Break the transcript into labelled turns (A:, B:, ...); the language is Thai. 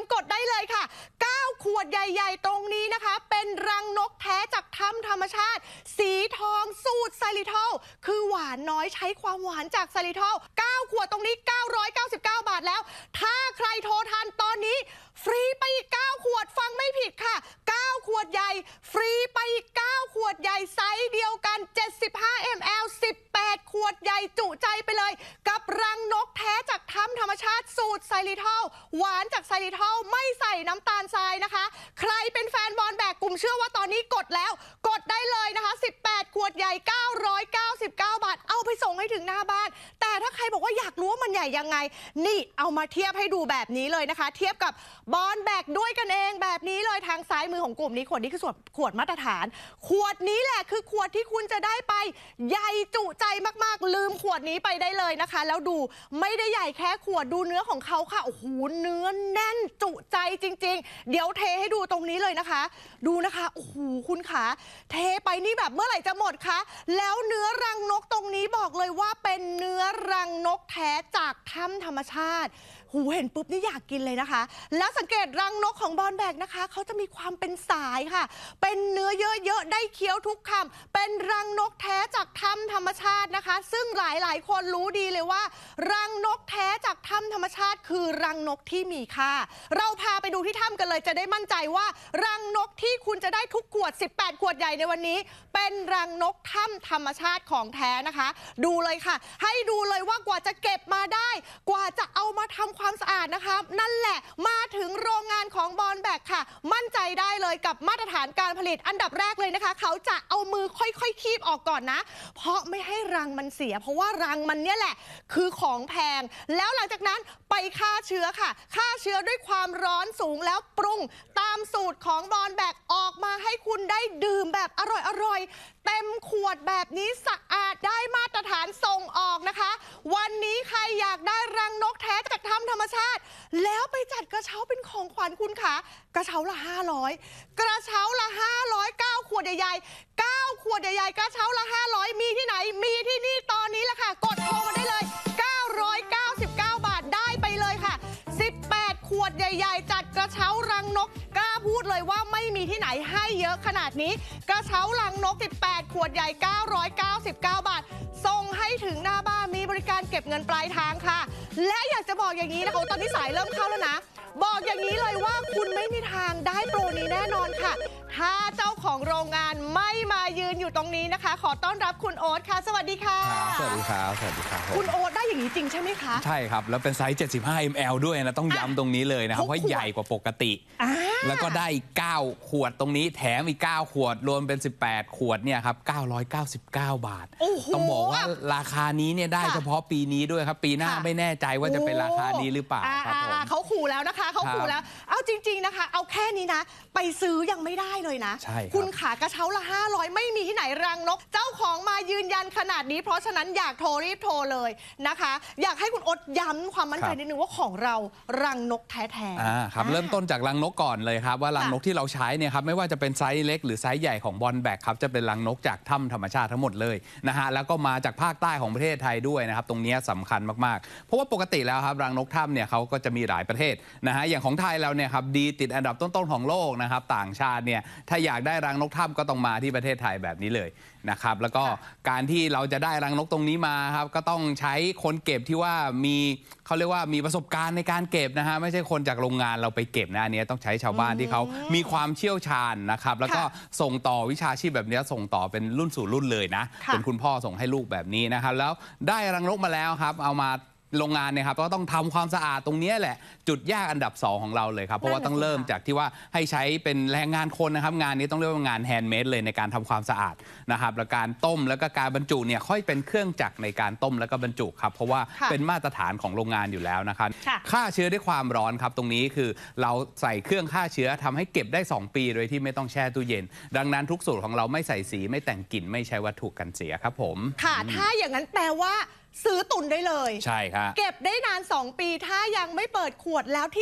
A: กดได้เลยค่ะ9ขวดใหญ่ๆตรงนี้นะคะเป็นรังนกแท้จากถ้ำธรรมชาติสีทองสูตรไซริทอลคือหวานน้อยใช้ความหวานจากไซริทอล9ขวดตรงนี้999 บาทแล้วถ้าใครโทรทันตอนนี้ฟรีไปอีก9ขวดฟังไม่ผิดค่ะ9ขวดใหญ่ฟรีไปอีก9ขวดใหญ่ไซส์เดียวกัน75 ml 18ขวดใหญ่จุใจไปเลยกับรังนกแท้จากถ้ำธรรมชาติสูตรไซริทอลหวานจากไซริทอลไม่ใส่น้ำตาลทรายนะคะใครเป็นแฟนบอลแบกกลุ่มเชื่อว่าตอนนี้กดแล้วกดได้เลยนะคะ18ขวดใหญ่999 บาทเอาไปส่งให้ถึงหน้าบ้านแต่ถ้าใครบอกว่าอยากรู้ว่ามันใหญ่ยังไงนี่เอามาเทียบให้ดูแบบนี้เลยนะคะเทียบกับบอลแบกด้วยกันเองแบบนี้เลยทางซ้ายมือของกลุ่มนี้ขวดนี้คือขวดมาตรฐานขวดนี้แหละคือขวดที่คุณจะได้ไปใหญ่จุใจมากๆลืมขวดนี้ไปได้เลยนะคะแล้วดูไม่ได้ใหญ่แค่ขวดดูเนื้อของเขาค่ะโอ้โหเนื้อแน่นจุใจจริงๆเดี๋ยวเทให้ดูตรงนี้เลยนะคะดูนะคะโอ้โหคุณขาเทไปนี่แบบเมื่อไหร่จะหมดคะแล้วเนื้อรังนกตรงนี้บอกเลยว่าเป็นเนื้อรังนกแท้จากถ้ำธรรมชาติหูเห็นปุ๊บนี่อยากกินเลยนะคะแล้วสังเกตรังนกของบอลแบกนะคะเขาจะมีความเป็นสายค่ะเป็นเนื้อเยอะๆได้เคี้ยวทุกคำเป็นรังนกแท้จากถ้ำธรรมชาตินะคะซึ่งหลายๆคนรู้ดีเลยว่ารังนกแท้จากถ้ำธรรมชาติคือรังนกที่มีค่าเราพาไปดูที่ถ้ำกันเลยจะได้มั่นใจว่ารังนกที่คุณจะได้ทุกขวด18ขวดใหญ่ในวันนี้เป็นรังนกถ้ำธรรมชาติของแท้นะคะดูเลยค่ะให้ดูเลยว่ากว่าจะเก็บมาได้กว่าจะเอามาทำความสะอาดนะคะนั่นแหละมาถึงโรงงานของบอลแบกค่ะมั่นใจได้เลยกับมาตรฐานการผลิตอันดับแรกเลยนะคะเขาจะเอามือค่อยๆคีบออกก่อนนะเพราะไม่ให้รังมันเสียเพราะว่ารังมันเนี่ยแหละคือของแพงแล้วหลังจากนั้นไปฆ่าเชื้อค่ะฆ่าเชื้อด้วยความร้อนสูงแล้วปรุงตามสูตรของบอลแบกออกมาให้คุณได้ดื่มแบบอร่อยๆเต็มขวดแบบนี้สะอาดได้มาตรฐานส่งออกนะคะวันนี้ใครอยากได้รังนกแท้จากถ้ำธรรมชาติแล้วไปจัดกระเช้าเป็นของขวัญคุณค่ะกระเช้าละ500กระเช้าละ500 9ขวดใหญ่ๆ9ขวดใหญ่ๆกระเช้าละ500มีที่ไหนมีที่นี่ตอนนี้แหละค่ะกดโทรมาได้เลย999 บาทได้ไปเลยค่ะ18ขวดใหญ่ๆจัดกระเช้ารังนกกล้าพูดเลยว่าไม่มีที่ไหนให้เยอะขนาดนี้กระเช้ารังนก18ขวดใหญ่999 บาทส่งให้ถึงหน้าบ้านมีบริการเก็บเงินปลายทางค่ะและอยากจะบอกอย่างนี้นะคะตอนนี้สายเริ่มเข้าแล้วนะบอกอย่างนี้เลยว่าคุณไม่มีทางได้โปรนี้แน่นอนค่ะถ้าเจ้าของโรงงานไม่มายืนอยู่ตรงนี้นะคะขอต้อนรับคุณโอ๊ตค่ะสวัสดีค่ะ
B: สวัสดีครับสวัสดีครับ
A: คุณโอ๊ตได้อย่างนี้จริงใช่ไหมคะ
B: ใช่ครับแล้วเป็นไซส์75 ml ด้วยนะต้องย้ำตรงนี้เลยนะครับว่าใหญ่กว่าปกติแล้วก็ได้9ขวดตรงนี้แถมอีก9ขวดรวมเป็น18ขวดเนี่ยครับ999 บาทต้องบอกว่าราคานี้เนี่ยได้เฉพาะปีนี้ด้วยครับปีหน้าไม่แน่ใจว่าจะเป็นราคานี้หรือเปล่าครับผม
A: เขาขู่แล้วนะคะเขาขู่แล้วเอาจริงๆนะคะเอาแค่นี้นะไปซื้อยังไม่ได้เลยนะคุณขากระเช้าละ500ไม่มีที่ไหนรังนกเจ้าของมายืนยันขนาดนี้เพราะฉะนั้นอยากโทรรีบโทรเลยนะคะอยากให้คุณอ๊ตย้ำความมั่นใจนิดนึงว่าของเรารังนกแท้
B: ๆครับเริ่มต้นจากรังนกก่อนเลยครับว่ารังนกที่เราใช้เนี่ยครับไม่ว่าจะเป็นไซส์เล็กหรือไซส์ใหญ่ของบอลแบกครับจะเป็นรังนกจากถ้ำธรรมชาติทั้งหมดเลยนะฮะแล้วก็มาจากภาคใต้ของประเทศไทยด้วยนะครับตรงนี้สำคัญมากๆเพราะว่าปกติแล้วครับรังนกถ้ำเนี่ยเขาก็จะมีหลายประเทศนะฮะอย่างของไทยเราเนี่ยครับดีติดอันดับต้นๆของโลกนะครับต่างชาติเนี่ยถ้าอยากได้รังนกถ้ำก็ต้องมาที่ประเทศไทยแบบนี้เลยนะครับแล้วก็การที่เราจะได้รังนกตรงนี้มาครับก็ต้องใช้คนเก็บที่ว่ามีเขาเรียกว่ามีประสบการณ์ในการเก็บนะฮะไม่ใช่คนจากโรงงานเราไปเก็บนะอันนี้ต้องใช้ชาวบ้านที่เขามีความเชี่ยวชาญนะครับแล้วก็ส่งต่อวิชาชีพแบบนี้ส่งต่อเป็นรุ่นสู่รุ่นเลยนะเป็นคุณพ่อส่งให้ลูกแบบนี้นะครับแล้วได้รังนกมาแล้วครับเอามาโรงงานเนี่ยครับก็ต้องทำความสะอาดตรงนี้แหละจุดยากอันดับ2ของเราเลยครับเพราะว่าต้องเริ่มจากที่ว่าให้ใช้เป็นแรงงานคนนะครับงานนี้ต้องเรียกว่างานแฮนด์เมดเลยในการทำความสะอาดนะครับและการต้มแล้วก็การบรรจุเนี่ยค่อยเป็นเครื่องจักรในการต้มแล้วก็บรรจุครับเพราะว่าเป็นมาตรฐานของโรงงานอยู่แล้วนะครับฆ่าเชื้อด้วยความร้อนครับตรงนี้คือเราใส่เครื่องฆ่าเชื้อทำให้เก็บได้2 ปีโดยที่ไม่ต้องแช่ตู้เย็นดังนั้นทุกสูตรของเราไม่ใส่สีไม่แต่งกลิ่นไม่ใช้วัตถุกันเสียครับผม
A: ค่ะถ้าอย่างนั้นแปลว่าซื้อตุนได้เลย
B: ใช่ครับ
A: เก็บได้นาน2 ปีถ้ายังไม่เปิดขวดแล้วที่